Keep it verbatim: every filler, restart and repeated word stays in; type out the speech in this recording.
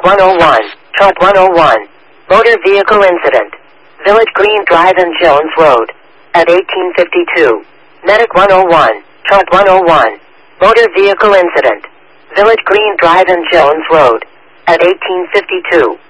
one oh one, truck one oh one, motor vehicle incident. Village Green Drive and Jones Road. At eighteen fifty-two. Medic one oh one, truck one oh one, motor vehicle incident. Village Green Drive and Jones Road. At eighteen fifty-two.